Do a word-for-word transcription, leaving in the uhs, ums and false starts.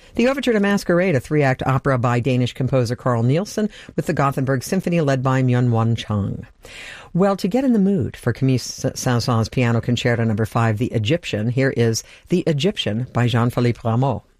The Overture to Masquerade, a three-act opera by Danish composer Carl Nielsen with the Gothenburg Symphony led by Myung-Whun Chung. Well, to get in the mood for Camille Saint-Saëns' Piano Concerto Number five, The Egyptian, here is The Egyptian by Jean-Philippe Rameau.